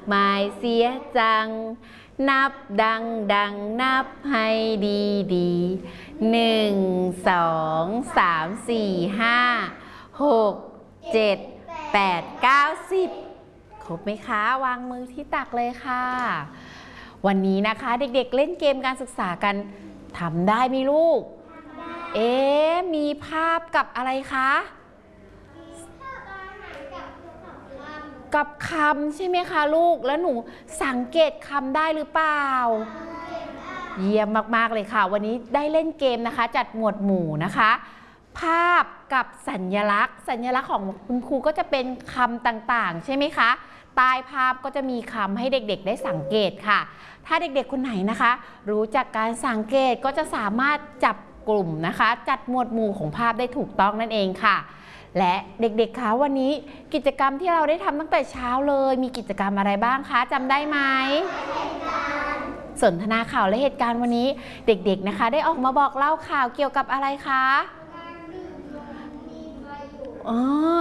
มายเสียจังนับดังนับให้ดี1 2 3 4 5 6 7 8 9 10ครบไหมคะวางมือที่ตักเลยค่ะวันนี้นะคะเด็กๆเล่นเกมการศึกษากันทำได้ไหมลูกมีภาพกับอะไรคะกับคำใช่ไหมคะลูกแล้วหนูสังเกตคำได้หรือเปล่าเยี่ยมมากๆเลยค่ะวันนี้ได้เล่นเกมนะคะจัดหมวดหมู่นะคะภาพกับสัญลักษณ์ของคุณครูก็จะเป็นคำต่างๆใช่ไหมคะใต้ภาพก็จะมีคำให้เด็กๆได้สังเกตค่ะถ้าเด็กๆคนไหนนะคะรู้จักการสังเกตก็จะสามารถจับกลุ่มนะคะจัดหมวดหมู่ของภาพได้ถูกต้องนั่นเองค่ะและเด็กๆคะวันนี้กิจกรรมที่เราได้ทำตั้งแต่เช้าเลยมีกิจกรรมอะไรบ้างคะจำได้ไหมสนทนาข่าวและเหตุการณ์วันนี้เด็กๆนะคะได้ออกมาบอกเล่าข่าวเกี่ยวกับอะไรคะ